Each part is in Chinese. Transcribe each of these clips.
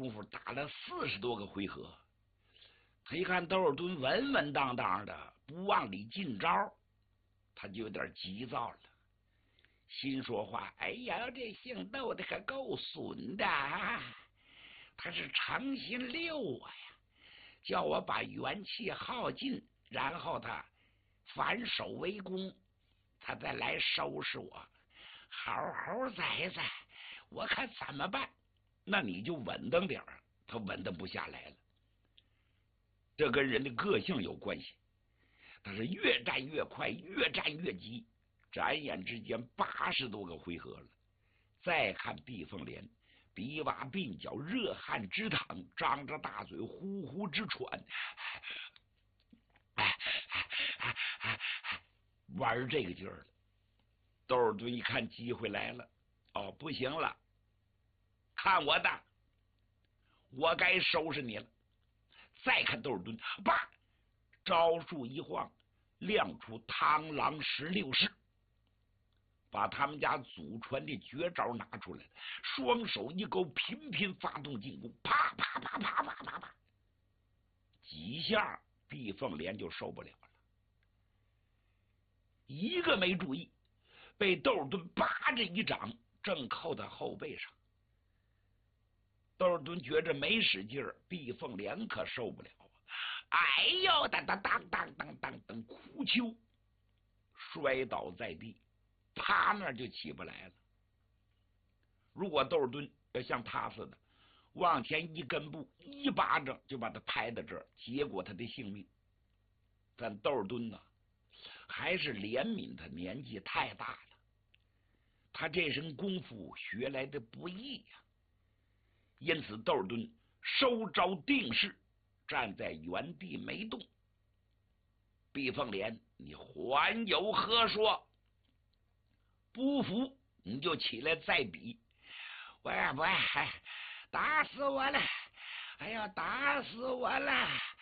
功夫打了40多个回合，他一看窦尔敦稳稳当当的不往里进招，他就有点急躁了，心说话：哎呀，这姓窦的可够损的啊！他是诚心溜我呀，叫我把元气耗尽，然后他反手为攻，他再来收拾我，好好宰宰，我看怎么办？那你就稳当点儿，他稳当不下来了。这跟人的个性有关系，他是越战越快，越战越急。转眼之间80多个回合了。再看毕凤莲，比瓦鬓角，热汗直淌，张着大嘴，呼呼直喘。玩这个劲儿了。窦尔敦一看机会来了，哦，不行了，看我的，我该收拾你了。再看窦尔敦，叭，招数一晃，亮出螳螂16式，把他们家祖传的绝招拿出来了，双手一勾，频频发动进攻，啪啪啪啪啪啪啪，几下毕凤莲就受不了了，一个没注意，被窦尔敦叭着一掌正扣在后背上。窦尔敦觉着没使劲儿，毕凤莲可受不了啊！哎呦，当当当当当当当，哭秋，摔倒在地，趴那就起不来了。如果窦尔敦要像他似的往前一根步，一巴掌就把他拍到这儿，结果他的性命。但窦尔敦呢，还是怜悯他年纪太大了，他这身功夫学来的不易呀。因此窦尔敦收招定势，站在原地没动。毕凤莲，你还有何说？不服你就起来再比。喂，打死我了！哎呀，打死我了！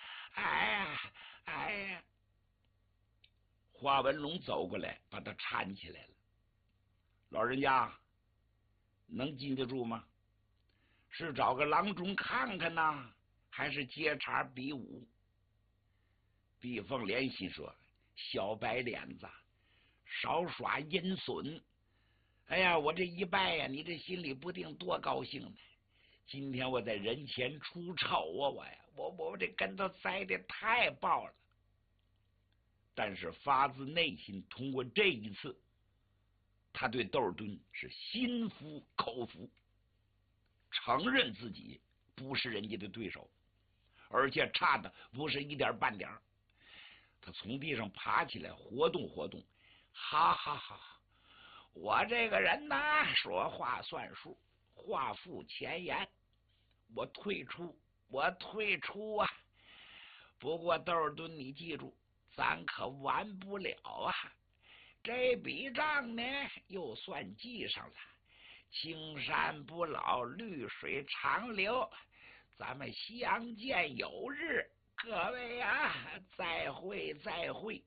哎呀！华文龙走过来，把他搀起来了。老人家能禁得住吗？是找个郎中看看呢，还是接茬比武？毕凤莲心说：小白脸子，少耍阴损。哎呀，我这一拜呀，你这心里不定多高兴呢。今天我在人前出丑啊，我这跟头栽的太爆了。但是发自内心，通过这一次，他对窦尔敦是心服口服，承认自己不是人家的对手，而且差的不是一点半点。他从地上爬起来，活动活动，哈哈哈哈！我这个人呢，说话算数，话付前言，我退出啊！不过窦尔敦，你记住，咱可完不了啊！这笔账呢，又算记上了。青山不老，绿水长流，咱们相见有日，各位啊，再会再会。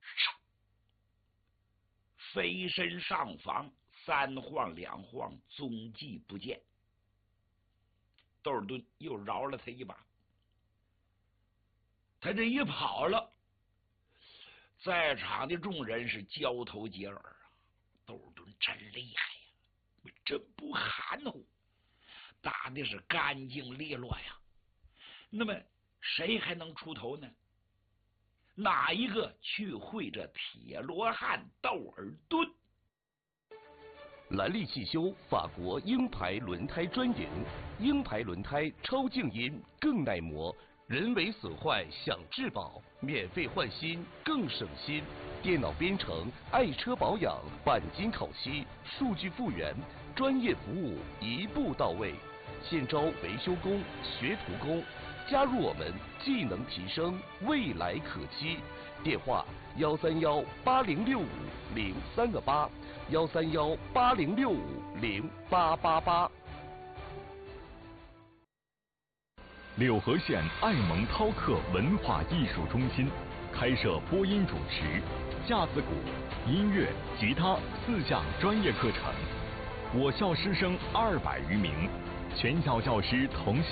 飞身上房，3晃2晃，踪迹不见。窦尔敦又饶了他一把，他这一跑了，在场的众人是交头接耳啊！窦尔敦真厉害呀，真不含糊，打的是干净利落呀。那么谁还能出头呢？哪一个去会这铁罗汉窦尔敦？ 兰利汽修法国鹰牌轮胎专营，鹰牌轮胎超静音更耐磨，人为损坏享质保，免费换新更省心。电脑编程，爱车保养，钣金烤漆，数据复原，专业服务一步到位。现招维修工、学徒工，加入我们，技能提升，未来可期。电话13180650328，13180650888。 柳河县爱蒙涛克文化艺术中心开设播音主持、架子鼓、音乐、吉他4项专业课程。我校师生200余名，全校教师同